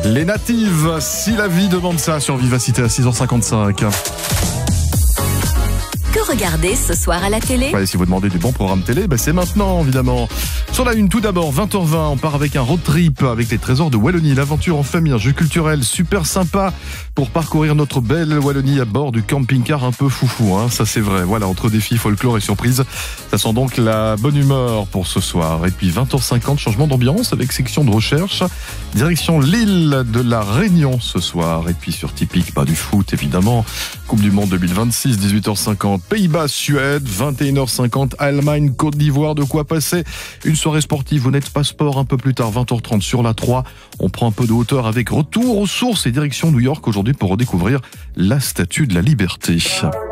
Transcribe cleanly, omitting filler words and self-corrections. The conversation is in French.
Les natives, si la vie demande ça sur Vivacité à 6h55. Que regarder ce soir à la télé ? Ouais, si vous demandez du bon programme télé, c'est maintenant évidemment. Sur la une, tout d'abord, 20h20, on part avec un road trip avec les trésors de Wallonie, l'aventure en famille, un jeu culturel super sympa pour parcourir notre belle Wallonie à bord du camping-car un peu foufou, ça c'est vrai. Voilà, entre défis, folklore et surprise, ça sent donc la bonne humeur pour ce soir. Et puis 20h50, changement d'ambiance avec section de recherche, direction l'île de la Réunion ce soir. Et puis sur Typique, du foot évidemment, Coupe du Monde 2026, 18h50, Pays-Bas, Suède, 21h50, Allemagne, Côte d'Ivoire, de quoi passer une soirée sportive. Vous n'êtes pas sport un peu plus tard, 20h30 sur la 3. On prend un peu de hauteur avec retour aux sources et direction New York aujourd'hui pour redécouvrir la Statue de la Liberté.